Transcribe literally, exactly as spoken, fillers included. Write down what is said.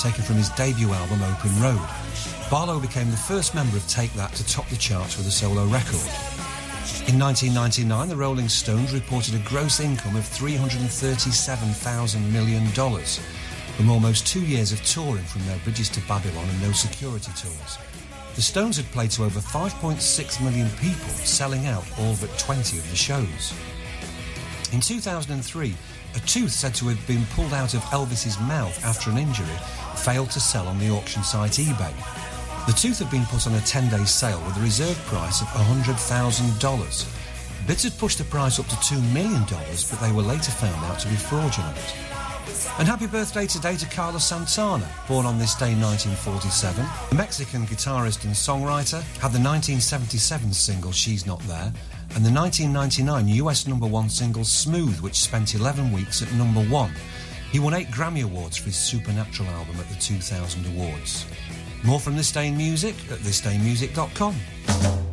taken from his debut album Open Road. Barlow became the first member of Take That to top the charts with a solo record. In nineteen ninety-nine, the Rolling Stones reported a gross income of three hundred thirty-seven thousand million dollars from almost two years of touring from their Bridges to Babylon and No Security tours. The Stones had played to over five point six million people, selling out all but twenty of the shows. In two thousand three, a tooth said to have been pulled out of Elvis's mouth after an injury failed to sell on the auction site eBay. The tooth had been put on a ten-day sale with a reserve price of one hundred thousand dollars. Bids had pushed the price up to two million dollars, but they were later found out to be fraudulent. And happy birthday today to Carlos Santana, born on this day in nineteen forty-seven. The Mexican guitarist and songwriter had the nineteen seventy-seven single She's Not There and the nineteen ninety-nine U S number one single Smooth, which spent eleven weeks at number one. He won eight Grammy Awards for his Supernatural album at the two thousand Awards. More from This Day in Music at this day music dot com.